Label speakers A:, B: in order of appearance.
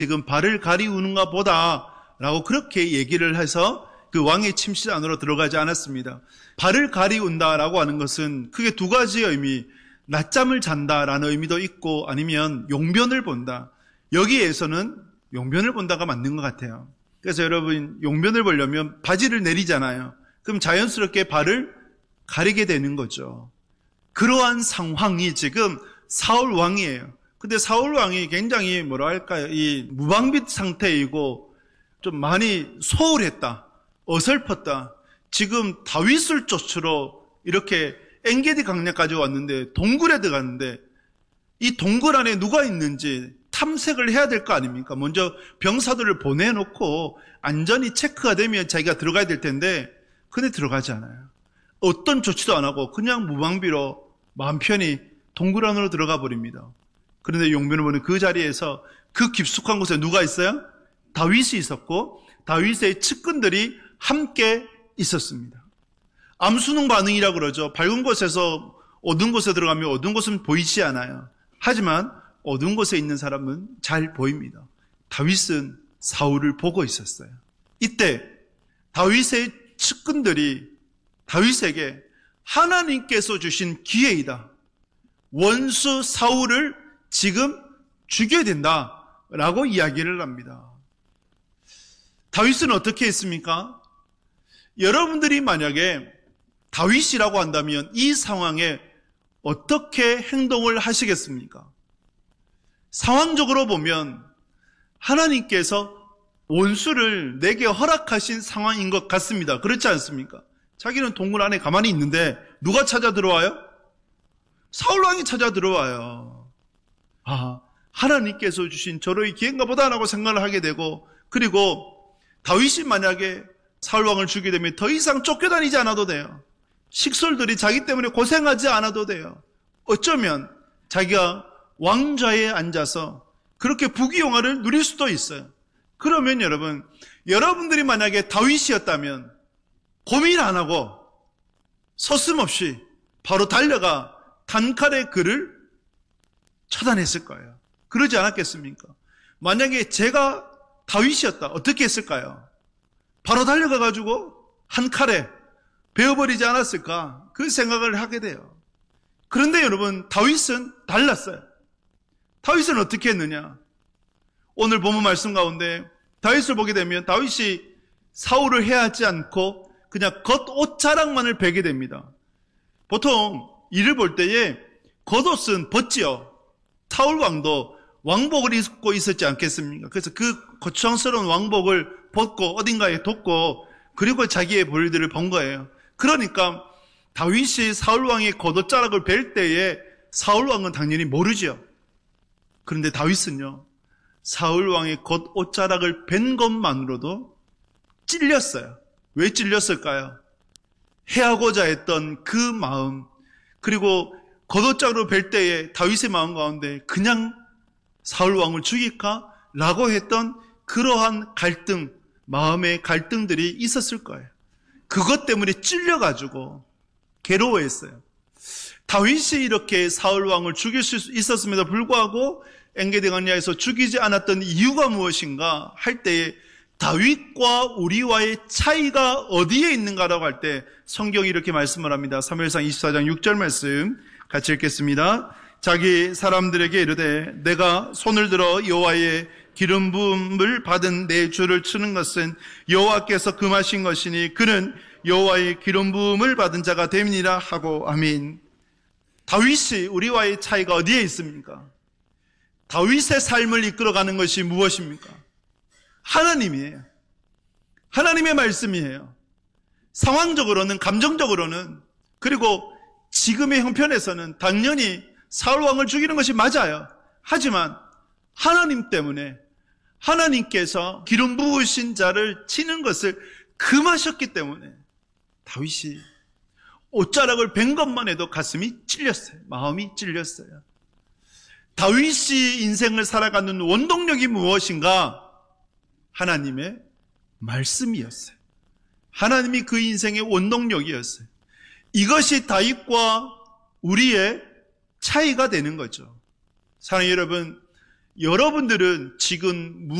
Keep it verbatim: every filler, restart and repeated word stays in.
A: 지금 발을 가리우는가 보다 라고 그렇게 얘기를 해서 그 왕의 침실 안으로 들어가지 않았습니다. 발을 가리운다라고 하는 것은 크게 두 가지 의미, 낮잠을 잔다라는 의미도 있고 아니면 용변을 본다. 여기에서는 용변을 본다가 맞는 것 같아요. 그래서 여러분 용변을 보려면 바지를 내리잖아요. 그럼 자연스럽게 발을 가리게 되는 거죠. 그러한 상황이 지금 사울 왕이에요. 근데 사울 왕이 굉장히 뭐랄까요, 이 무방비 상태이고 좀 많이 소홀했다, 어설펐다. 지금 다윗을 쫓으러 이렇게 엔게디 강야까지 왔는데 동굴에 들어갔는데 이 동굴 안에 누가 있는지 탐색을 해야 될 거 아닙니까? 먼저 병사들을 보내놓고 안전이 체크가 되면 자기가 들어가야 될 텐데 근데 들어가지 않아요. 어떤 조치도 안 하고 그냥 무방비로 마음 편히 동굴 안으로 들어가 버립니다. 그런데 용변을 보는 그 자리에서 그 깊숙한 곳에 누가 있어요? 다윗이 있었고 다윗의 측근들이 함께 있었습니다. 암수능 반응이라고 그러죠. 밝은 곳에서 어두운 곳에 들어가면 어두운 곳은 보이지 않아요. 하지만 어두운 곳에 있는 사람은 잘 보입니다. 다윗은 사울을 보고 있었어요. 이때 다윗의 측근들이 다윗에게 하나님께서 주신 기회이다, 원수 사울을 지금 죽여야 된다라고 이야기를 합니다. 다윗은 어떻게 했습니까? 여러분들이 만약에 다윗이라고 한다면 이 상황에 어떻게 행동을 하시겠습니까? 상황적으로 보면 하나님께서 원수를 내게 허락하신 상황인 것 같습니다. 그렇지 않습니까? 자기는 동굴 안에 가만히 있는데 누가 찾아 들어와요? 사울왕이 찾아 들어와요. 아, 하나님께서 주신 저로의 기회인가 보다라고 생각을 하게 되고, 그리고 다윗이 만약에 사울왕을 죽이게 되면 더 이상 쫓겨다니지 않아도 돼요. 식솔들이 자기 때문에 고생하지 않아도 돼요. 어쩌면 자기가 왕좌에 앉아서 그렇게 부귀영화를 누릴 수도 있어요. 그러면 여러분, 여러분들이 만약에 다윗이었다면 고민 안 하고 서슴없이 바로 달려가 단칼에 그를 처단했을 거예요. 그러지 않았겠습니까? 만약에 제가 다윗이었다, 어떻게 했을까요? 바로 달려가가지고 한 칼에 베어버리지 않았을까? 그 생각을 하게 돼요. 그런데 여러분, 다윗은 달랐어요. 다윗은 어떻게 했느냐? 오늘 본문 말씀 가운데 다윗을 보게 되면 다윗이 사울을 해하지 않고 그냥 겉옷자락만을 베게 됩니다. 보통 이를 볼 때에 겉옷은 벗지요. 사울 왕도 왕복을 입고 있었지 않겠습니까? 그래서 그 거추장스러운 왕복을 벗고 어딘가에 뒀고 그리고 자기의 볼일들을 본 거예요. 그러니까 다윗이 사울 왕의 겉옷자락을 벨 때에 사울 왕은 당연히 모르죠. 그런데 다윗은요, 사울 왕의 겉옷자락을 벤 것만으로도 찔렸어요. 왜 찔렸을까요? 해하고자 했던 그 마음, 그리고 겉옷자락으로 벨 때에 다윗의 마음 가운데 그냥 사울 왕을 죽일까? 라고 했던 그러한 갈등, 마음의 갈등들이 있었을 거예요. 그것 때문에 찔려가지고 괴로워했어요. 다윗이 이렇게 사울 왕을 죽일 수 있었음에도 불구하고 엔게디 강야에서 죽이지 않았던 이유가 무엇인가 할 때에 다윗과 우리와의 차이가 어디에 있는가라고 할 때 성경이 이렇게 말씀을 합니다. 사무엘상 이십사 장 육 절 말씀 같이 읽겠습니다. 자기 사람들에게 이르되 내가 손을 들어 여호와의 기름 부음을 받은 내 주를 치는 것은 여호와께서 금하신 것이니 그는 여호와의 기름 부음을 받은 자가 됨이니라 하고 아멘. 다윗이 우리와의 차이가 어디에 있습니까? 다윗의 삶을 이끌어가는 것이 무엇입니까? 하나님이에요. 하나님의 말씀이에요. 상황적으로는, 감정적으로는, 그리고 지금의 형편에서는 당연히 사울 왕을 죽이는 것이 맞아요. 하지만 하나님 때문에 하나님께서 기름 부으신 자를 치는 것을 금하셨기 때문에 다윗이 옷자락을 벤 것만 해도 가슴이 찔렸어요. 마음이 찔렸어요. 다윗이 인생을 살아가는 원동력이 무엇인가? 하나님의 말씀이었어요. 하나님이 그 인생의 원동력이었어요. 이것이 다윗과 우리의 차이가 되는 거죠. 사랑하는 여러분, 여러분들은 지금